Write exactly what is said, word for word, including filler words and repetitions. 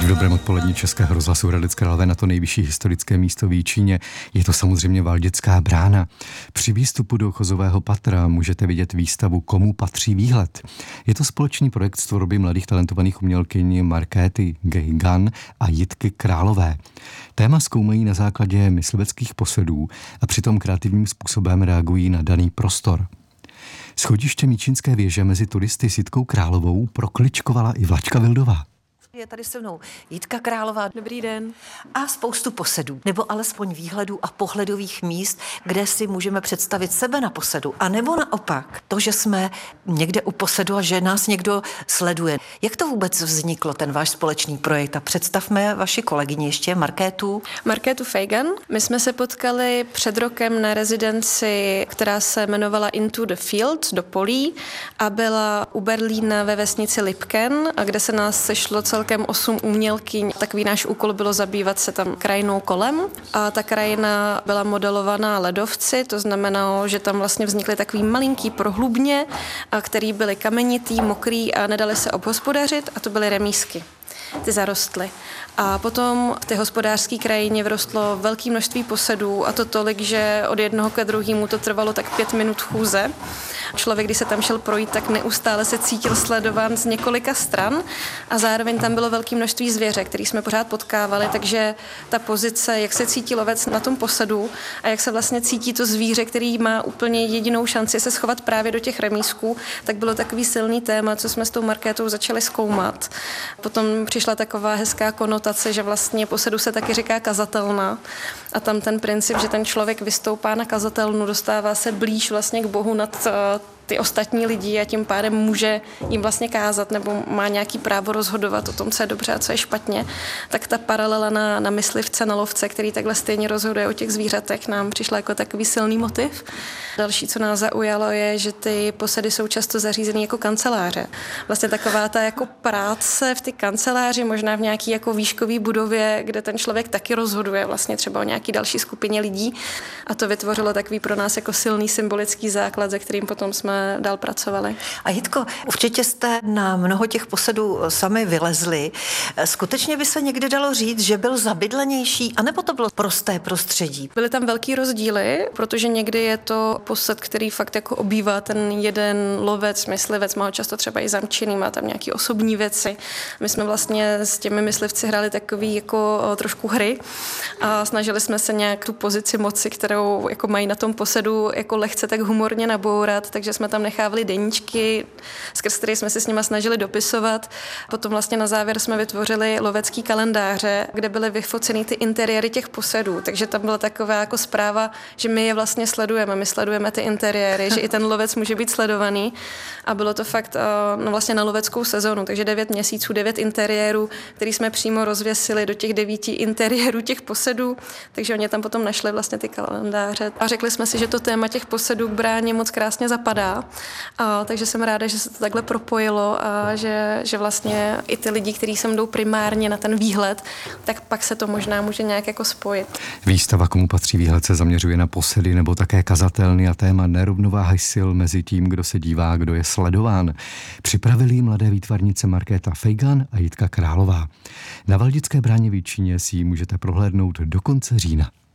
V dobrém odpolední Českého rozhlasu Hradec Králové na to nejvyšší historické místo v Jičíně. Je to samozřejmě Valděcká brána. Při výstupu do chozového patra můžete vidět výstavu Komu patří výhled. Je to společný projekt z tvorby mladých talentovaných umělkyň Markéty Gejgan a Jitky Králové. Téma zkoumají na základě mysliveckých posedů a přitom kreativním způsobem reagují na daný prostor. Schodiště Míčínské věže mezi turisty s Jitkou Královou prokličkovala i Vlaďka Vildová. Je tady se mnou Jitka Králová. Dobrý den. A spoustu posedů, nebo alespoň výhledů a pohledových míst, kde si můžeme představit sebe na posedu. A nebo naopak, to, že jsme někde u posedu a že nás někdo sleduje. Jak to vůbec vzniklo, ten váš společný projekt? A představme vaši kolegyni ještě, Markétu. Markétu Fejgan. My jsme se potkali před rokem na rezidenci, která se jmenovala Into the Field, do polí, a byla u Berlína ve vesnici Lipken, a kde se nás sešlo celkem osm umělkyň. Takový náš úkol bylo zabývat se tam krajinou kolem, a ta krajina byla modelovaná ledovci, to znamenalo, že tam vlastně vznikly takový malinký prohlubně, který byly kamenitý, mokrý a nedali se obhospodařit, a to byly remísky. Ty zarostly. A potom v té hospodářské krajině vyrostlo velké množství posedů, a to tolik, že od jednoho ke druhému to trvalo tak pět minut chůze. Člověk, když se tam šel projít, tak neustále se cítil sledován z několika stran, a zároveň tam bylo velké množství zvěře, který jsme pořád potkávali, takže ta pozice, jak se cítí lovec na tom posedu a jak se vlastně cítí to zvíře, který má úplně jedinou šanci se schovat právě do těch remísků, tak bylo takový silný téma, co jsme s tou Markétou začali zkoumat. Potom přišla taková hezká konotace, že vlastně posedu se taky říká kazatelna, a tam ten princip, že ten člověk vystoupá na kazatelnu, dostává se blíž vlastně k Bohu nad ty ostatní lidi, a tím pádem může jim vlastně kázat nebo má nějaký právo rozhodovat o tom, co je dobře a co je špatně. Tak ta paralela na, na myslivce, na lovce, který takhle stejně rozhoduje o těch zvířatech, nám přišla jako takový silný motiv. Další, co nás zaujalo, je, že ty posedy jsou často zařízeny jako kanceláře. Vlastně taková ta jako práce v ty kanceláři, možná v nějaký jako výškový budově, kde ten člověk taky rozhoduje vlastně třeba o nějaký další skupině lidí, a to vytvořilo takový pro nás jako silný symbolický základ, ze kterým potom jsme dál pracovali. A Jitko, určitě jste na mnoho těch posedů sami vylezli. Skutečně by se někdy dalo říct, že byl zabydlenější, anebo to bylo prosté prostředí? Byly tam velký rozdíly, protože někdy je to posed, který fakt jako obývá ten jeden lovec, myslivec, má ho často třeba i zamčený, má tam nějaké osobní věci. My jsme vlastně s těmi myslivci hráli takový jako trošku hry a snažili jsme se nějak tu pozici moci, kterou jako mají na tom posedu, jako lehce tak humorně nabourat, takže jsme tam nechávali deníčky, skrz které jsme se s nima snažili dopisovat. Potom vlastně na závěr jsme vytvořili lovecký kalendáře, kde byly vyfoceny ty interiéry těch posedů. Takže tam byla taková jako zpráva, že my je vlastně sledujeme, my sledujeme ty interiéry, že i ten lovec může být sledovaný. A bylo to fakt no vlastně na loveckou sezonu, takže devět měsíců, devět interiérů, který jsme přímo rozvěsili do těch devíti interiérů těch posedů, takže oni tam potom našli vlastně ty kalendáře. A řekli jsme si, že to téma těch posedů k bráně moc krásně zapadá. A, takže jsem ráda, že se to takhle propojilo a že, že vlastně i ty lidi, kteří sem jdou primárně na ten výhled, tak pak se to možná může nějak jako spojit. Výstava Komu patří výhled se zaměřuje na posedy nebo také kazatelny a téma nerovnováhy sil mezi tím, kdo se dívá, kdo je sledován. Připravili mladé výtvarnice Markéta Fejgan a Jitka Králová. Na Valděcké bráně v Jičíně si ji můžete prohlédnout do konce října.